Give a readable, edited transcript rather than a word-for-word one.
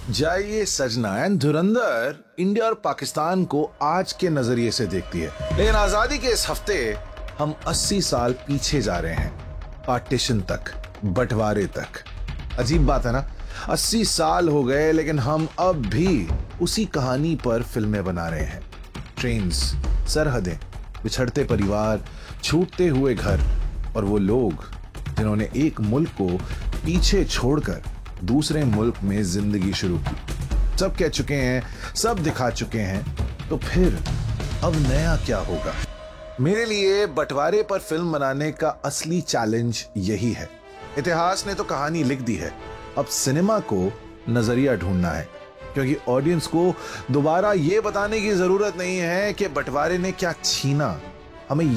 जाइए सजना and Dhurandhar India और पाकिस्तान को आज के नजरिए से देखती है, लेकिन आजादी के इस हफ्ते हम 80 साल पीछे जा रहे हैं, पार्टीशन तक, बंटवारे तक। अजीब बात है ना, 80 साल हो गए लेकिन हम अब भी उसी कहानी पर फिल्में बना रहे हैं। ट्रेन्स, सरहदें, बिछड़ते परिवार, छूटते हुए घर और वो लोग जिन्होंने एक मुल्क को पीछे छोड़कर दूसरे मुल्क में जिंदगी शुरू की। सब कह चुके हैं, सब दिखा चुके हैं, तो फिर अब नया क्या होगा? मेरे लिए बंटवारे पर फिल्म बनाने का असली चैलेंज यही है। इतिहास ने तो कहानी लिख दी है, अब सिनेमा को नजरिया ढूंढना है, क्योंकि ऑडियंस को दोबारा ये बताने की जरूरत नहीं है कि बंटवारे ने क्या छीना। हमें